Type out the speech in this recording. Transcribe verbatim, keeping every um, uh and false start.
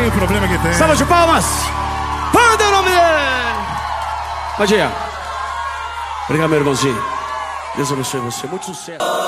tem, o problema que tem. Salva de palmas. Panda é o nome dele. Pode ir. Obrigado, meu irmãozinho. Deus abençoe você. Muito sucesso.